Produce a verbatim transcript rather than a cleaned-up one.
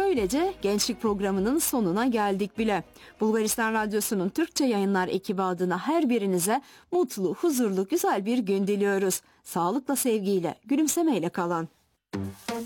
böylece Gençlik Programı'nın sonuna geldik bile. Bulgaristan Radyosu'nun Türkçe yayınlar ekibi adına her birinize mutlu, huzurlu, güzel bir gün diliyoruz. Sağlıkla, sevgiyle, gülümsemeyle kalın.